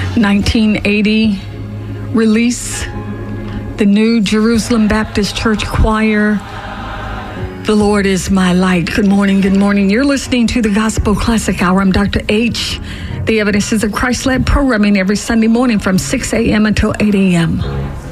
1980 release, the New Jerusalem Baptist Church Choir, The Lord is My Light. Good morning, good morning. You're listening to the Gospel Classic Hour. I'm Dr. H. The Evidences of Christ-led programming every Sunday morning from 6 a.m. until 8 a.m.